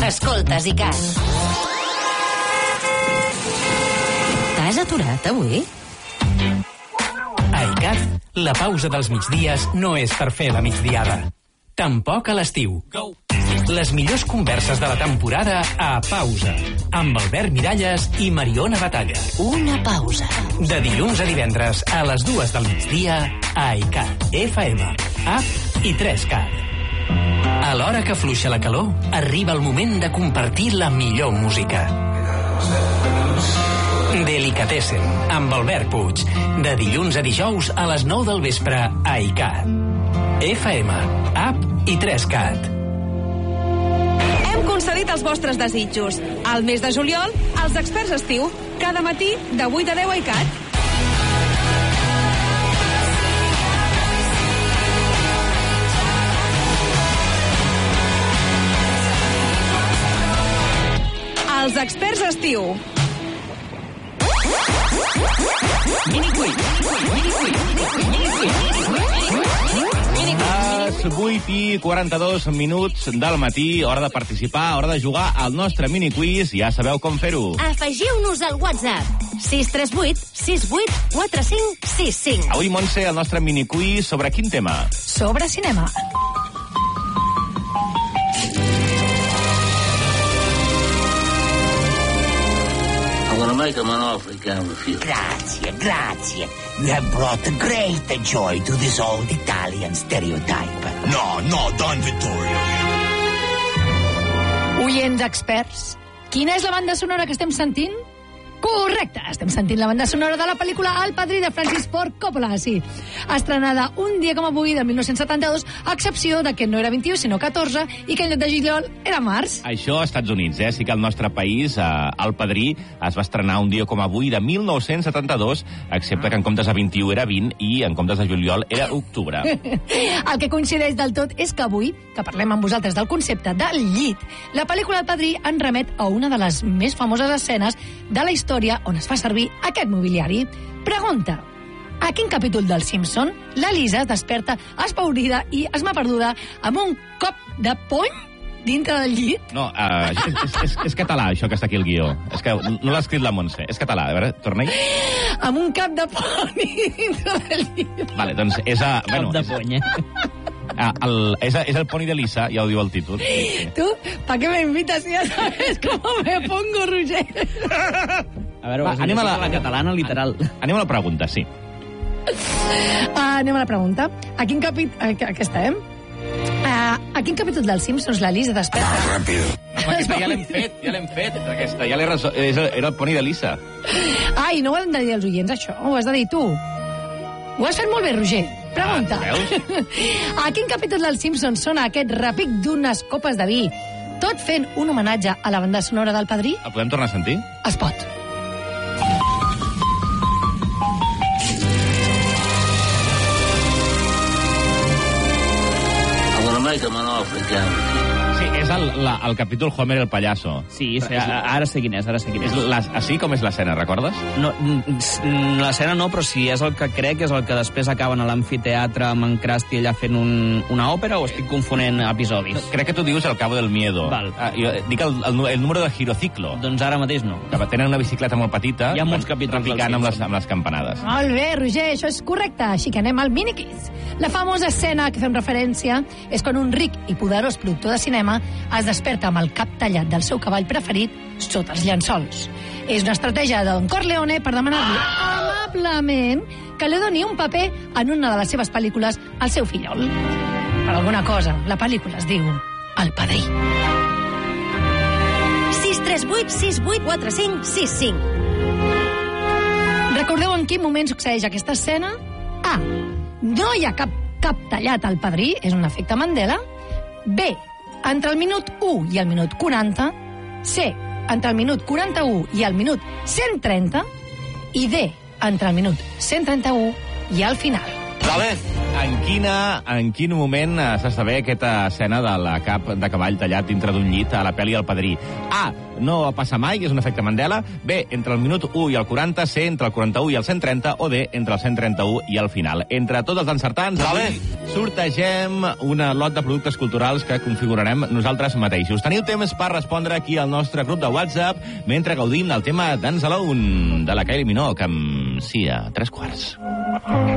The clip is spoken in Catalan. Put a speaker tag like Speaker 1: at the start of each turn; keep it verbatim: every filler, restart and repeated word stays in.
Speaker 1: Escoltes I C A T. T'has aturat avui?
Speaker 2: A I C A T, la pausa dels migdies no és per fer la migdiada. Tampoc a l'estiu. Les millors converses de la temporada a pausa, amb Albert Miralles i Mariona Batalla.
Speaker 1: Una pausa.
Speaker 2: De dilluns a divendres a les dues del migdia a I C A T, F M, App i tres cat. A l'hora que fluixa la calor, arriba el moment de compartir la millor música. Delicatessen, amb Albert Puig. De dilluns a dijous a les nou del vespre a I C A T. F M, App i tres cat.
Speaker 3: Hem concedit els vostres desitjos. Al mes de juliol, els experts estiu. Cada matí, de vuit a deu a I C A T. Els experts estiu.
Speaker 2: Mini quiz, mini quiz, mini quiz.
Speaker 4: A vuit i quaranta-dos minuts del matí, hora de participar, hora de jugar al nostre mini quiz. Ja sabeu com fer-ho.
Speaker 1: Afegiu-nos al WhatsApp sis tres vuit sis vuit quatre cinc sis cinc.
Speaker 4: Avui, Montse, el nostre mini quiz sobre quin tema?
Speaker 5: Sobre cinema.
Speaker 6: I'm going to make him an offer he can't refuse.
Speaker 7: Grazie, grazie. You have brought great joy to this old Italian stereotype.
Speaker 8: No, no, Don Vittorio.
Speaker 5: Oients experts, quina és la banda sonora que estem sentint? Correcte, estem sentint la banda sonora de la pel·lícula El Padrí de Francis Ford Coppola, sí. Estrenada un dia com avui de mil nou-cents setanta-dos, a excepció de que no era vint-i-u, sinó catorze, i que en lloc de juliol era març.
Speaker 4: Això als Estats Units, eh? Sí que al nostre país, eh, El Padrí es va estrenar un dia com avui de mil nou-cents setanta-dos, excepte que en comptes de vint-i-u era vint i en comptes de juliol era octubre.
Speaker 5: El que coincideix del tot és que avui, que parlem amb vosaltres del concepte del llit, la pel·lícula El Padrí en remet a una de les més famoses escenes de la història on es fa servir aquest mobiliari. Pregunta: a quin capítol del Simpson la Lisa es desperta espaurida i esma perduda amb un cop de pony dintre del llit?
Speaker 4: No, uh, és, és, és, és català, això que està aquí el guió. És que no l'ha escrit la Montse. És català, a veure, torna-hi.
Speaker 5: Amb un cap de pony dintre del llit.
Speaker 4: Vale, doncs és a...
Speaker 9: Cap
Speaker 4: Bueno,
Speaker 9: de
Speaker 4: és,
Speaker 9: pony, eh?
Speaker 4: a, el, és, a, és el poni de Lisa, ja ho diu el títol. Sí, sí.
Speaker 5: Tu, ¿para qué me invitas si ya sabes cómo me pongo, Roger?
Speaker 9: A veure,
Speaker 4: Va,
Speaker 9: Va,
Speaker 4: anem a la-
Speaker 9: la catalana, literal.
Speaker 4: Anem a la pregunta, sí.
Speaker 5: Uh, anem a la pregunta. A quin capítol... Aquí estem. Uh, a quin capítol dels Simpsons la Lisa desperta?
Speaker 8: Rápido.
Speaker 4: Aquesta ja l'hem fet, ja l'hem fet. Aquesta, ja l'he resol... és- Era el poni de Lisa.
Speaker 5: Ai, no ho hem de dir als oients, això. Ho has de dir tu. Ho has fet molt bé, Roger. Pregunta.
Speaker 4: Ah, veus?
Speaker 5: A quin capítol dels Simpsons sona aquest repic d'unes copes de vi, tot fent un homenatge a la banda sonora del Padrí?
Speaker 4: El podem tornar a sentir?
Speaker 5: Es pot.
Speaker 6: I'm going to make him an offer he can't refuse.
Speaker 4: Sí, és el, la, el capítol Homer el pallasso.
Speaker 9: Sí, sí, ara sé quin és, ara sé quin
Speaker 4: És
Speaker 9: és.
Speaker 4: la, així com és l'escena, recordes?
Speaker 9: No, mm, l'escena no, però sí, és el que crec, és el que després acaben a l'amfiteatre amb en Krusty allà fent un, una òpera, o estic confonent episodis?
Speaker 4: Crec que tu dius El Cabo del Miedo.
Speaker 9: Val.
Speaker 4: Ah, jo dic el, el, el número de Girociclo.
Speaker 9: Doncs ara mateix no.
Speaker 4: Que tenen una bicicleta molt petita.
Speaker 9: Hi ha molts capítols del
Speaker 4: repicant amb les,
Speaker 9: Simpson.
Speaker 4: amb les campanades.
Speaker 5: Molt bé, Roger, això és correcte. Així que anem al miniquiz. La famosa escena que fem referència és quan un ric i poderós productor de cinema es desperta amb el cap tallat del seu cavall preferit sota els llençols. És una estratègia de Don Corleone per demanar-li amablement que li doni un paper en una de les seves pel·lícules al seu fillol. Per alguna cosa, la pel·lícula es diu El Padrí.
Speaker 1: sis tres vuit sis vuit quatre cinc sis cinc.
Speaker 5: Recordeu en quin moment succeeix aquesta escena? A. No hi ha cap cap tallat al Padrí, és un efecte Mandela. B. Entre el minut u i el minut quaranta. C. Entre el minut quaranta-u i el minut cent trenta. I D. Entre el minut cent trenta-u i al final.
Speaker 8: ¿Sabes?
Speaker 4: En quina, en quin moment s'esdevé aquesta escena de la cap de cavall tallat dintre d'un llit a la pel·li El Padrí? A. No va passar mai, és un efecte Mandela. B. Entre el minut u i el quaranta. C. Entre el quaranta-u i el cent trenta. O D. Entre el cent trenta-u i el final. Entre tots els encertants, avui sortegem una lot de productes culturals que configurarem nosaltres mateixos. Teniu temps per respondre aquí al nostre grup de WhatsApp mentre gaudim del tema Dance Alone de la Kylie Minogue amb Sia, tres quarts.